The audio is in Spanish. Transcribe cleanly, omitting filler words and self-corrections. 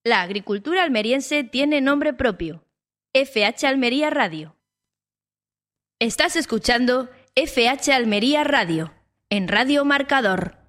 La agricultura almeriense tiene nombre propio. FH Almería Radio. Estás escuchando FH Almería Radio, en Radio Marcador.